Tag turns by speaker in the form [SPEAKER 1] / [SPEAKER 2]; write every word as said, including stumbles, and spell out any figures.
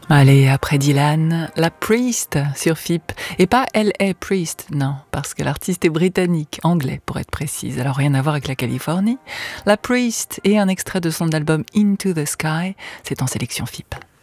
[SPEAKER 1] Allez, après Dylan, la Priest sur F I P. Et pas L A Priest, non, parce que l'artiste est britannique, anglais pour être précise, alors rien à voir avec la Californie. La Priest et un extrait de son album Into the Sky, c'est en sélection F I P.